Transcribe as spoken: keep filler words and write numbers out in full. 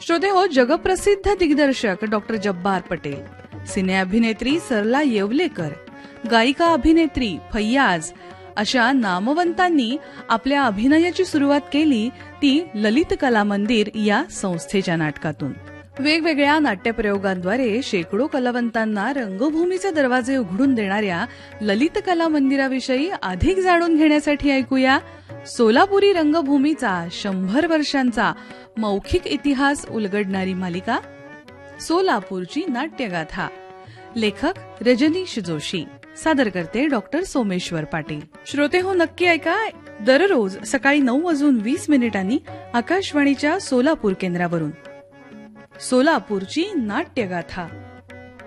श्रोते हो, जगप्रसिद्ध दिग्दर्शक डॉक्टर जब्बार पटेल, सिने अभिनेत्री सरला येवलेकर, गायिका अभिनेत्री फैयाज अशा नामवंतांनी आपल्या अभिनयाची सुरुवात केली ती ललित कला मंदिर या संस्थेच्या नाटकातून. वेगवेगळ्या नाट्यप्रयोगांद्वारे शेकडो कलावंतांना रंगभूमीचे दरवाजे उघडून देणाऱ्या ललित कला मंदिराविषयी अधिक जाणून घेण्यासाठी ऐकूया सोलापुरी रंगभूमीचा शंभर वर्षांचा मौखिक इतिहास उलगडणारी मालिका सोलापूरची नाट्यगाथा. लेखक रजनीश जोशी, सादर करते डॉक्टर सोमेश्वर पाटील. श्रोते हो, नक्की ऐका दररोज सकाळी नऊ वाजून वीस मिनिटांनी आकाशवाणीच्या सोलापूर केंद्रावरून सोलापूरची नाट्यगाथा.